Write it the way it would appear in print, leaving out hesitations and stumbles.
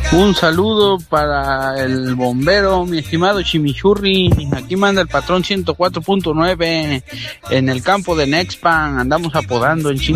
Un saludo para el bombero, mi estimado Chimichurri. Aquí manda el patrón 104.9 en el campo de Nexpan. Andamos apodando en